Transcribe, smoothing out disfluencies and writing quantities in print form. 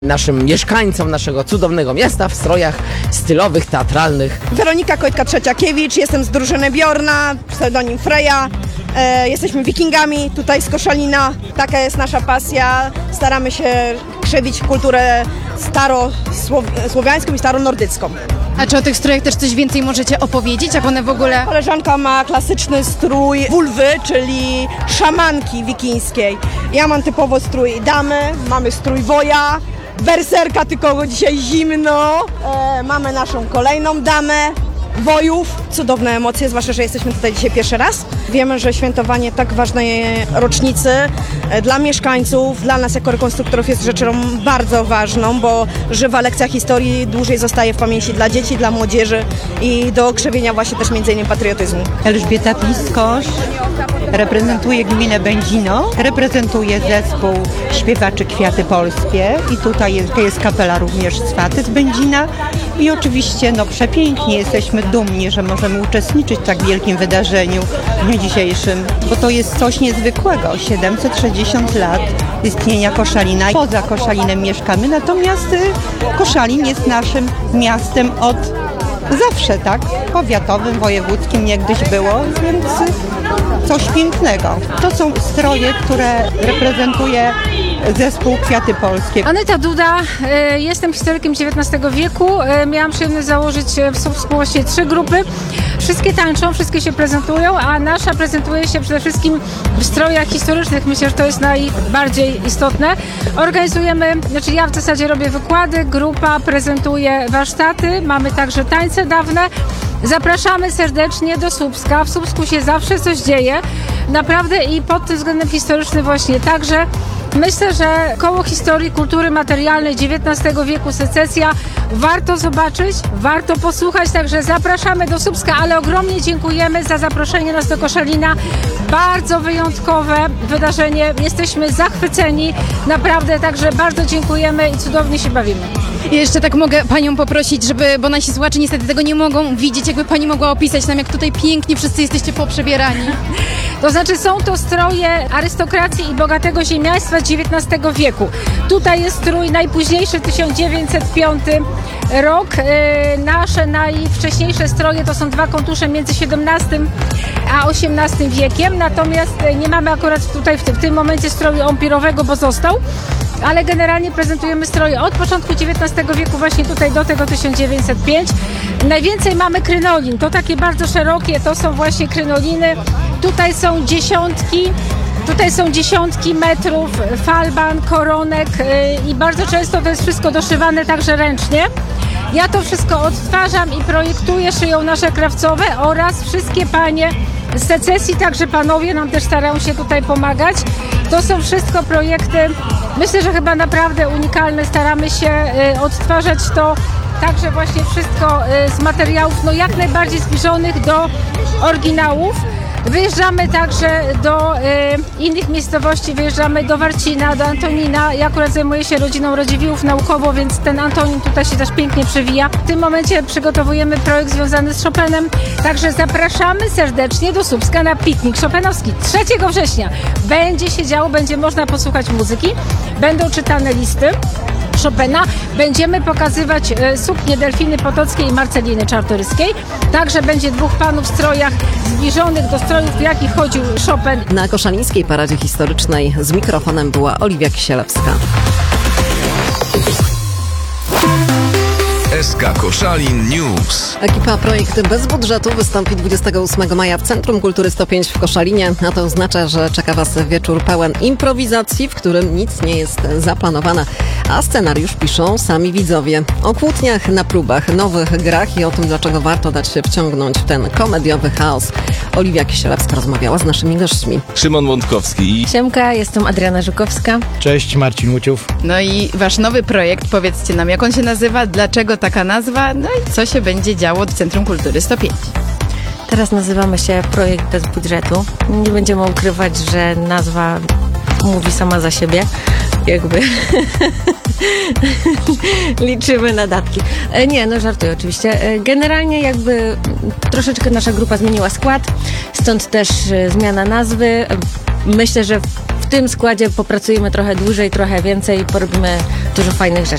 naszym mieszkańcom naszego cudownego miasta w strojach stylowych, teatralnych. Weronika Kojtka-Trzeciakiewicz, jestem z drużyny Bjorna, pseudonim Freja. Jesteśmy wikingami tutaj z Koszalina. Taka jest nasza pasja. Staramy się krzewić kulturę starosłowiańską i staronordycką. A czy o tych strojach też coś więcej możecie opowiedzieć? Jak one w ogóle... Koleżanka ma klasyczny strój wulwy, czyli szamanki wikińskiej. Ja mam typowo strój damy, mamy strój woja, berserka, tylko dzisiaj zimno. Mamy naszą kolejną damę, wojów. Cudowne emocje, zwłaszcza, że jesteśmy tutaj dzisiaj pierwszy raz. Wiemy, że świętowanie tak ważnej rocznicy dla mieszkańców, dla nas jako rekonstruktorów jest rzeczą bardzo ważną, bo żywa lekcja historii dłużej zostaje w pamięci dla dzieci, dla młodzieży i do krzewienia właśnie też między innymi patriotyzmu. Elżbieta Piskosz, reprezentuję gminę Będzino, reprezentuję zespół śpiewaczy Kwiaty Polskie i tutaj jest kapela również z Faty z Będzina i oczywiście przepięknie jesteśmy dumni, że możemy uczestniczyć w tak wielkim wydarzeniu w dniu dzisiejszym, bo to jest coś niezwykłego, 760 lat istnienia Koszalina. Poza Koszalinem mieszkamy, natomiast Koszalin jest naszym miastem od zawsze, tak? Powiatowym, wojewódzkim niegdyś było, więc coś pięknego. To są stroje, które reprezentuje zespół Kwiaty Polskie. Aneta Duda, jestem historykiem XIX wieku. Miałam przyjemność założyć w Słupsku właśnie 3 grupy. Wszystkie tańczą, wszystkie się prezentują, a nasza prezentuje się przede wszystkim w strojach historycznych. Myślę, że to jest najbardziej istotne. Organizujemy, ja w zasadzie robię wykłady, grupa prezentuje warsztaty, mamy także tańce dawne. Zapraszamy serdecznie do Słupska. W Słupsku się zawsze coś dzieje. Naprawdę i pod tym względem historycznym właśnie także. Myślę, że Koło Historii Kultury Materialnej XIX wieku Secesja warto zobaczyć, warto posłuchać, także zapraszamy do Słupska, ale ogromnie dziękujemy za zaproszenie nas do Koszalina. Bardzo wyjątkowe wydarzenie, jesteśmy zachwyceni, naprawdę, także bardzo dziękujemy i cudownie się bawimy. I jeszcze tak mogę Panią poprosić, bo nasi słuchacze niestety tego nie mogą widzieć, jakby Pani mogła opisać nam, jak tutaj pięknie wszyscy jesteście poprzebierani. To znaczy są to stroje arystokracji i bogatego ziemiaństwa XIX wieku. Tutaj jest strój najpóźniejszy, 1905 rok. Nasze najwcześniejsze stroje to są 2 kontusze między XVII a XVIII wiekiem. Natomiast nie mamy akurat tutaj w tym momencie stroju empirowego, bo został. Ale generalnie prezentujemy stroje od początku XIX wieku właśnie tutaj do tego 1905. Najwięcej mamy krynolin, to takie bardzo szerokie, to są właśnie krynoliny. Tutaj są dziesiątki metrów falban, koronek i bardzo często to jest wszystko doszywane także ręcznie. Ja to wszystko odtwarzam i projektuję, szyją nasze krawcowe oraz wszystkie panie z secesji, także panowie nam też starają się tutaj pomagać. To są wszystko projekty, myślę, że chyba naprawdę unikalne. Staramy się odtwarzać to także właśnie wszystko z materiałów jak najbardziej zbliżonych do oryginałów. Wyjeżdżamy także do innych miejscowości, wyjeżdżamy do Warcina, do Antonina. Ja akurat zajmuję się rodziną Radziwiłłów naukowo, więc ten Antonin tutaj się też pięknie przewija. W tym momencie przygotowujemy projekt związany z Chopinem, także zapraszamy serdecznie do Słupska na piknik chopinowski 3 września. Będzie się działo, będzie można posłuchać muzyki, będą czytane listy Chopina. Będziemy pokazywać suknie Delfiny Potockiej i Marceliny Czartoryskiej. Także będzie 2 panów w strojach zbliżonych do strojów, w jakich chodził Chopin. Na koszalińskiej paradzie historycznej z mikrofonem była Oliwia Kisielewska. SK Koszalin News. Ekipa Projekt Bez Budżetu wystąpi 28 maja w Centrum Kultury 105 w Koszalinie, a to oznacza, że czeka Was wieczór pełen improwizacji, w którym nic nie jest zaplanowane, a scenariusz piszą sami widzowie. O kłótniach na próbach, nowych grach i o tym, dlaczego warto dać się wciągnąć w ten komediowy chaos. Oliwia Kisielewska rozmawiała z naszymi gośćmi. Szymon Łądkowski. Siemka, jestem Adriana Żukowska. Cześć, Marcin Łuciów. No i Wasz nowy projekt, powiedzcie nam, jak on się nazywa, dlaczego taka nazwa, no i co się będzie działo w Centrum Kultury 105. Teraz nazywamy się Projekt Bez Budżetu. Nie będziemy ukrywać, że nazwa mówi sama za siebie. Jakby liczymy na datki. Nie, żartuję oczywiście. Generalnie jakby troszeczkę nasza grupa zmieniła skład, stąd też zmiana nazwy. Myślę, że w tym składzie popracujemy trochę dłużej, trochę więcej i porobimy dużo fajnych rzeczy.